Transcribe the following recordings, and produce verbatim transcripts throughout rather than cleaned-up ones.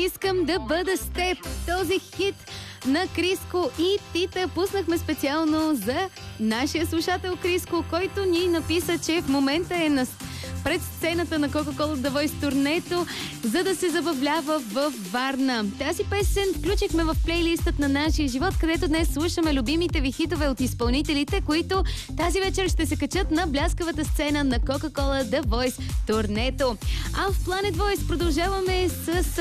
Искам да бъда с теб. Този хит на Криско и Тита пуснахме специално за нашия слушател Криско, който ни написа, че в момента е на пред сцената на Coca-Cola The Voice турнето, за да се забавлява в Варна. Тази песен включихме в плейлистът на нашия живот, където днес слушаме любимите ви хитове от изпълнителите, които тази вечер ще се качат на бляскавата сцена на Coca-Cola The Voice турнето. А в Planet Voice продължаваме с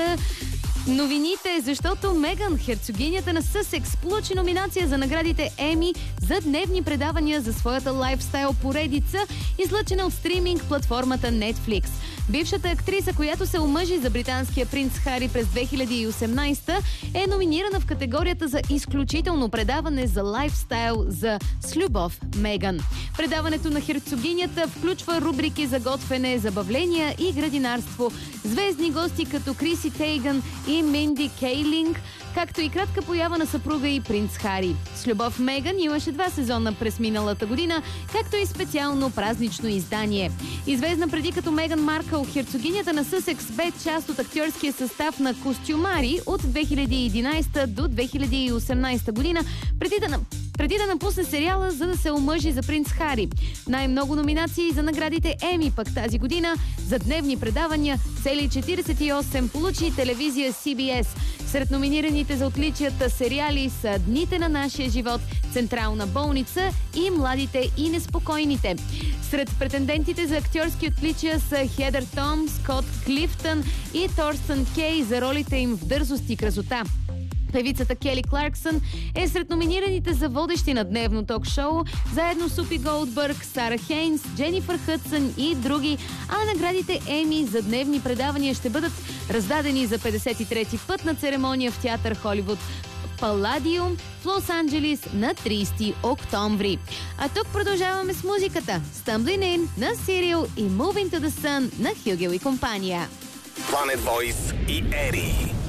новините, защото Меган, херцогинята на Съсекс, получи номинация за наградите Еми за дневни предавания за своята лайфстайл поредица, излъчена от стриминг платформата Netflix. Бившата актриса, която се омъжи за британския принц Хари през две хиляди и осемнадесета, е номинирана в категорията за изключително предаване за лайфстайл за С любов, Меган. Предаването на херцогинята включва рубрики за готвене, забавления и градинарство, звездни гости като Криси Тейган и Минди Кейлинг, както и кратка поява на съпруга и принц Хари. С любов, Меган имаше два сезона през миналата година, както и специално празнично издание. Известна преди като Меган Маркъл, херцогинята на Съсекс бе част от актьорския състав на Костюмари от две хиляди и единадесета до две хиляди и осемнадесета година, преди да преди да напусне сериала, за да се омъжи за принц Хари. Най-много номинации за наградите Еми пък тази година за дневни предавания, цели четиридесет и осем, получи телевизия Си Би Ес. Сред номинираните за отличията сериали са Дните на нашия живот, Централна болница и Младите и неспокойните. Сред претендентите за актьорски отличия са Хедър Том, Скот Клифтън и Торстън Кей за ролите им в Дързост и красота. Певицата Кели Кларксън е сред номинираните за водещи на дневно ток-шоу, заедно с Упи Голдбърг, Сара Хейнс, Дженифър Хъдсън и други, а наградите Еми за дневни предавания ще бъдат раздадени за петдесет и трети път на церемония в театър Холивуд Паладиум в Лос-Анджелис на тридесети октомври. А тук продължаваме с музиката. Stumbling In на Сирил и Moving to the Sun на Хюгел и компания. Planet Voice и Ери.